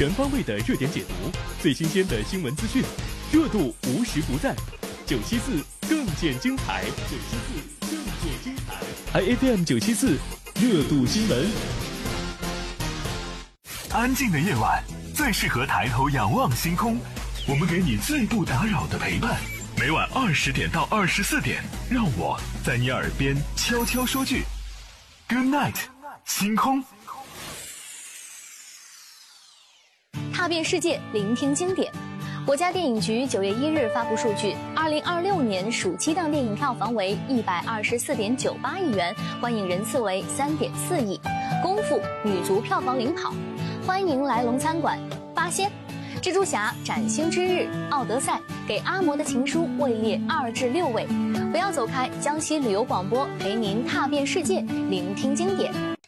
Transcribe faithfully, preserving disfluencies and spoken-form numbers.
全方位的热点解读，最新鲜的新闻资讯，热度无时不在。九七四更见精彩，九七四更见精彩。I F M 九七四热度新闻。 安静的夜晚最适合抬头仰望星空，我们给你最不打扰的陪伴。每晚二十点到二十四点，让我在你耳边悄悄说句 Good night， 星空。 踏遍世界，聆听经典。国家电影局九月一日发布数据，二零二六年暑期档电影票房为一百二十四点九八亿元，观影人次为三点四亿。功夫女足票房领跑，欢迎来龙餐馆，八仙。蜘蛛侠、崭新之日、奥德赛、给阿嬷的情书位列二至六位。不要走开，江西旅游广播陪您踏遍世界，聆听经典。